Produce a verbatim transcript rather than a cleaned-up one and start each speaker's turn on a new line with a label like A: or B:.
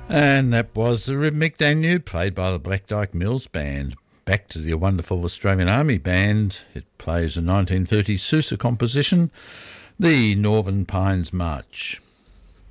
A: And that was the Rhythmic Danube, played by the Black Dyke Mills Band. Back to the wonderful Australian Army Band. It plays a nineteen thirties Sousa composition, the Northern Pines March.